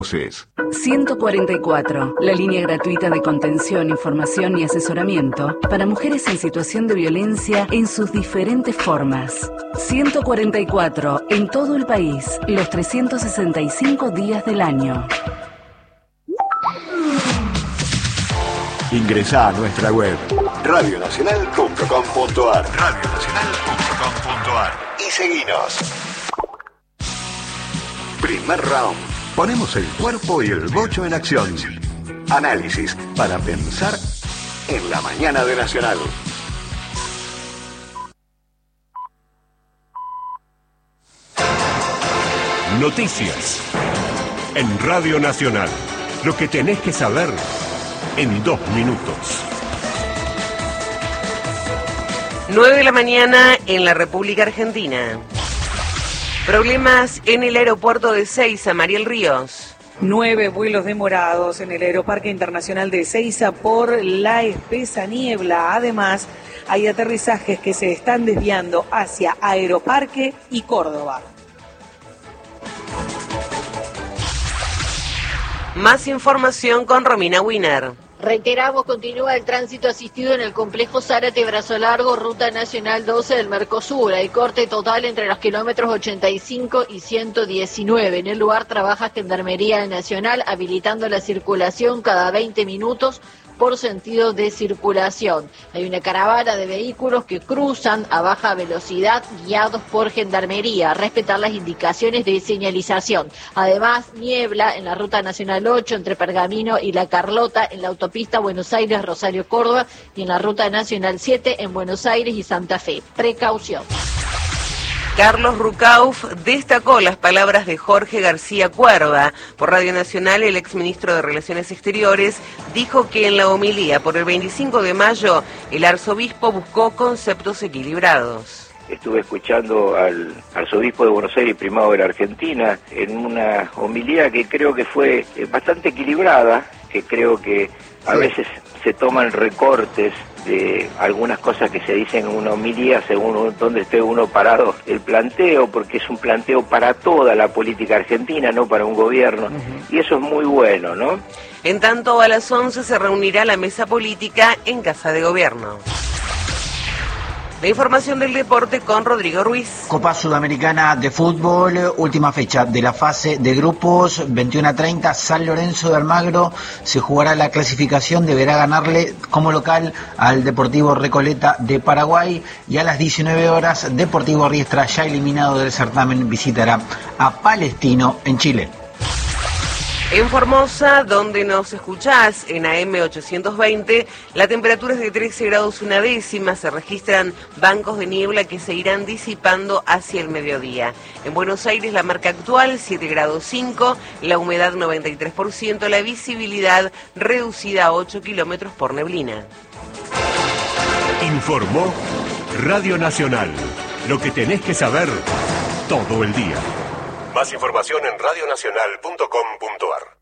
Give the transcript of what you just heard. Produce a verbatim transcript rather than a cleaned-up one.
ciento cuarenta y cuatro, la línea gratuita de contención, información y asesoramiento para mujeres en situación de violencia en sus diferentes formas. ciento cuarenta y cuatro, en todo el país, los trescientos sesenta y cinco días del año. Ingresá a nuestra web radio nacional punto com punto ar radio nacional punto com punto ar y seguinos. Primer round. Ponemos el cuerpo y el bocho en acción. Análisis para pensar en la mañana de Nacional. Noticias en Radio Nacional. Lo que tenés que saber en dos minutos. nueve de la mañana en la República Argentina. Problemas en el aeropuerto de Ezeiza, Mariel Ríos. Nueve vuelos demorados en el Aeroparque Internacional de Ezeiza por la espesa niebla. Además, hay aterrizajes que se están desviando hacia Aeroparque y Córdoba. Más información con Romina Wiener. Reiteramos, continúa el tránsito asistido en el complejo Zárate Brazo Largo, Ruta Nacional doce del Mercosur. Hay corte total entre los kilómetros ochenta y cinco y ciento diecinueve. En el lugar trabaja Gendarmería Nacional, habilitando la circulación cada veinte minutos por sentido de circulación. Hay una caravana de vehículos que cruzan a baja velocidad guiados por Gendarmería, a respetar las indicaciones de señalización. Además, niebla en la Ruta Nacional ocho entre Pergamino y La Carlota, en la autopista Buenos Aires-Rosario-Córdoba y en la Ruta Nacional siete en Buenos Aires y Santa Fe. Precaución. Carlos Rucauf destacó las palabras de Jorge García Cuerva. Por Radio Nacional, el exministro de Relaciones Exteriores dijo que en la homilía por el veinticinco de mayo, el arzobispo buscó conceptos equilibrados. Estuve escuchando al arzobispo de Buenos Aires y primado de la Argentina en una homilía que creo que fue bastante equilibrada, que creo que a veces se toman recortes de algunas cosas que se dicen en una homilía según donde esté uno parado el planteo, porque es un planteo para toda la política argentina, no para un gobierno, uh-huh. Y eso es muy bueno, ¿no? En tanto, a las once se reunirá la mesa política en Casa de Gobierno. La información del deporte con Rodrigo Ruiz. Copa Sudamericana de Fútbol, última fecha de la fase de grupos, veintiuno a treinta, San Lorenzo de Almagro se jugará la clasificación, deberá ganarle como local al Deportivo Recoleta de Paraguay, y a las diecinueve horas Deportivo Riestra, ya eliminado del certamen, visitará a Palestino en Chile. En Formosa, donde nos escuchás en A M ochocientos veinte, la temperatura es de trece grados una décima, se registran bancos de niebla que se irán disipando hacia el mediodía. En Buenos Aires la marca actual siete grados cinco, la humedad noventa y tres por ciento, la visibilidad reducida a ocho kilómetros por neblina. Informó Radio Nacional, lo que tenés que saber todo el día. Más información en radio nacional punto com punto ar.